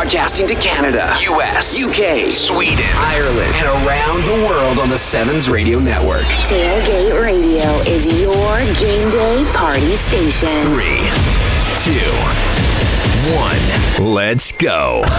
Broadcasting to Canada, US, UK, Sweden, Ireland, and around the world on the Sevens Radio Network. Tailgate Radio is your game day party station. 3, 2, 1, let's go.